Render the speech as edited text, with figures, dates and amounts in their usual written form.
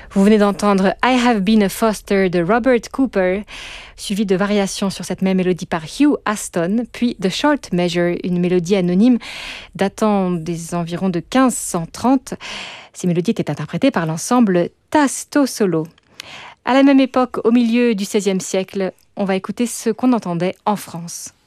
Vous venez d'entendre I Have Been a Foster de Robert Cooper, suivi de variations sur cette même mélodie par Hugh Aston, puis The Short Measure, une mélodie anonyme datant des environs de 1530. Ces mélodies étaient interprétées par l'ensemble Tasto Solo. À la même époque, au milieu du XVIe siècle, on va écouter ce qu'on entendait en France.